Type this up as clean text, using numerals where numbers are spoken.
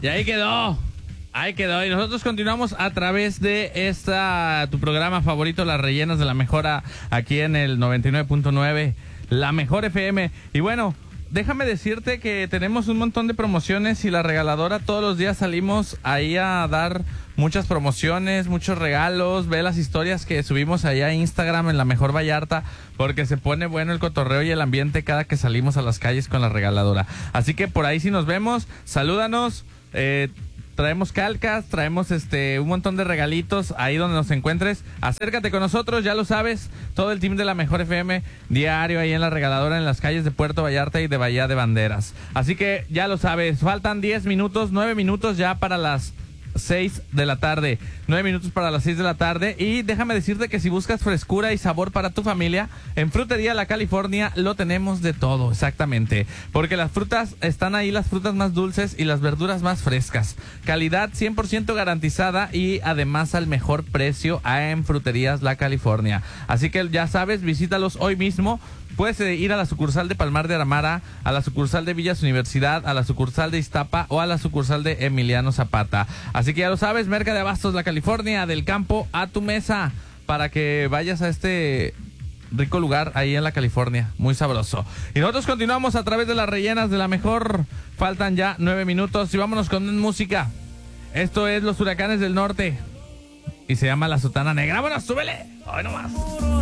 Y ahí quedó. Ahí quedó. Y nosotros continuamos a través de tu programa favorito, Las Rellenas de la Mejora, aquí en el 99.9, La Mejor FM. Y bueno, déjame decirte que tenemos un montón de promociones y la regaladora todos los días salimos ahí a dar muchas promociones, muchos regalos. Ve las historias que subimos allá a Instagram en La Mejor Vallarta, porque se pone bueno el cotorreo y el ambiente cada que salimos a las calles con la regaladora. Así que por ahí si nos vemos, salúdanos. Traemos calcas, traemos un montón de regalitos ahí donde nos encuentres. Acércate con nosotros, ya lo sabes, todo el team de La Mejor FM, diario ahí en la regaladora en las calles de Puerto Vallarta y de Bahía de Banderas. Así que ya lo sabes, faltan 10 minutos, 9 minutos ya para las 6 de la tarde. 9 minutos para las 6 de la tarde. Y déjame decirte que si buscas frescura y sabor para tu familia, en Frutería La California lo tenemos de todo, exactamente. Porque las frutas están ahí, las frutas más dulces y las verduras más frescas. Calidad 100% garantizada y además al mejor precio en Fruterías La California. Así que ya sabes, visítalos hoy mismo. Puedes ir a la sucursal de Palmar de Aramara, a la sucursal de Villas Universidad, a la sucursal de Iztapa o a la sucursal de Emiliano Zapata. Así que ya lo sabes, Merca de Abastos La California, del campo a tu mesa, para que vayas a este rico lugar ahí en La California, muy sabroso. Y nosotros continuamos a través de Las Rellenas de la Mejor. Faltan ya 9 minutos y vámonos con música. Esto es Los Huracanes del Norte y se llama La Sotana Negra. ¡Vámonos, súbele! ¡Hoy nomás!